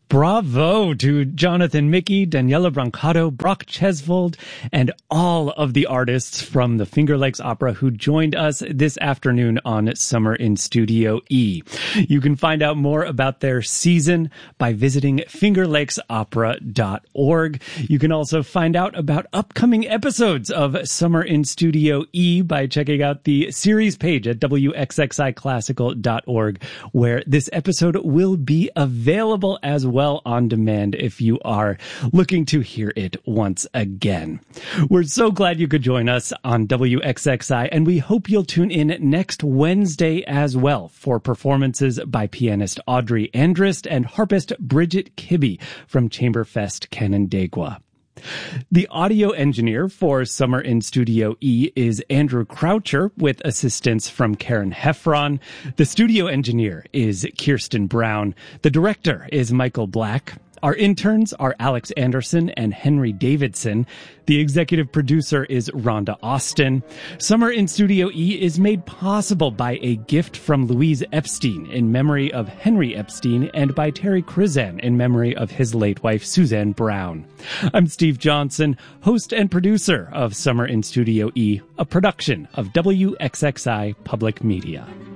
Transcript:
Bravo to Jonathan Mickey, Daniela Brancato, Brock Chesvold, and all of the artists from the Finger Lakes Opera who joined us this afternoon on Summer in Studio E. You can find out more about their season by visiting fingerlakesopera.org. You can also find out about upcoming episodes of Summer in Studio E by checking out the series page at wxxiclassical.org, where this episode will be available as well on demand if you are looking to hear it once again. We're so glad you could join us on WXXI, and we hope you'll tune in next Wednesday as well for performances by pianist Audrey Andrist and harpist Bridget Kibbe from Chamberfest Canandaigua. The audio engineer for Summer in Studio E is Andrew Croucher, with assistance from Karen Heffron. The studio engineer is Kirsten Brown. The director is Michael Black. Our interns are Alex Anderson and Henry Davidson. The executive producer is Rhonda Austin. Summer in Studio E is made possible by a gift from Louise Epstein in memory of Henry Epstein and by Terry Krizan in memory of his late wife, Suzanne Brown. I'm Steve Johnson, host and producer of Summer in Studio E, a production of WXXI Public Media.